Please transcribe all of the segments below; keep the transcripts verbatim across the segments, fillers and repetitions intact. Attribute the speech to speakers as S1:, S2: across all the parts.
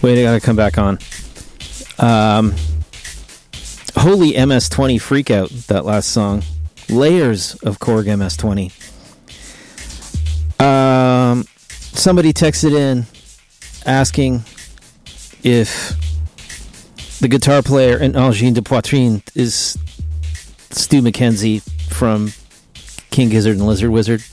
S1: Wait, I gotta come back on. Um, holy M S twenty freakout, that last song. Layers of Korg M S twenty. Um, somebody texted in asking if the guitar player in Angine de Poitrine is Stu McKenzie from King Gizzard and Lizard Wizard.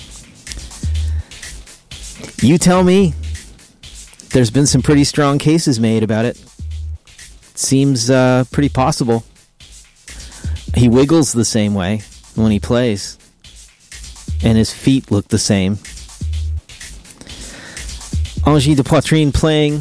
S1: You tell me. There's been some pretty strong cases made about it. Seems uh, pretty possible. He wiggles the same way when he plays. And his feet look the same. Angine de Poitrine playing...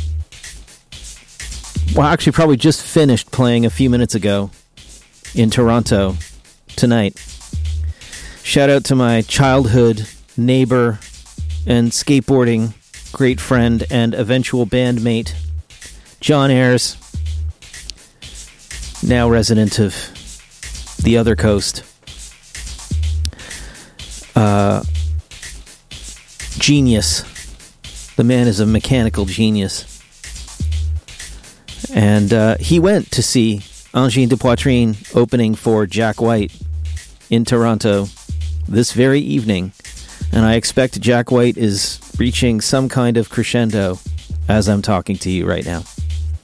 S1: Well, actually probably just finished playing a few minutes ago in Toronto tonight. Shout out to my childhood neighbor and skateboarding great friend and eventual bandmate, John Ayres, now resident of the other coast. Uh, genius. The man is a mechanical genius. And uh, he went to see Angine de Poitrine opening for Jack White in Toronto this very evening. And I expect Jack White is reaching some kind of crescendo as I'm talking to you right now.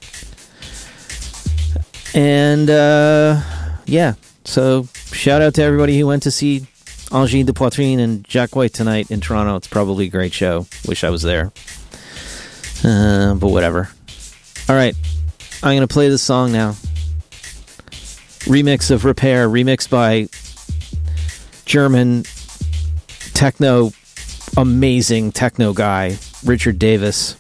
S1: And, uh, yeah. So, shout out to everybody who went to see Angine de Poitrine and Jack White tonight in Toronto. It's probably a great show. Wish I was there. Uh, but whatever. All right. I'm going to play this song now. Remix of Repair, remixed by German techno, amazing techno guy, Richard Davis.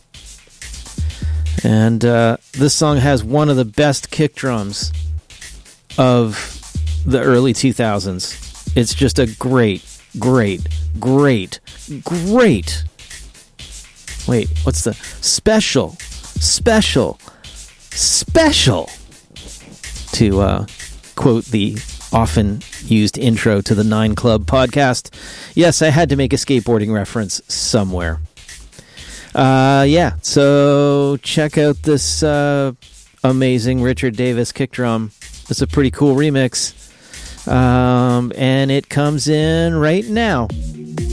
S1: And uh, this song has one of the best kick drums of the early two thousands. It's just a great, great, great, great... Wait, what's the... Special, special, special, to uh, quote the often used intro to the Nine Club podcast. Yes, I had to make a skateboarding reference somewhere. Uh, yeah, so check out this uh, amazing Richard Davis kick drum. It's a pretty cool remix. Um, and it comes in right now.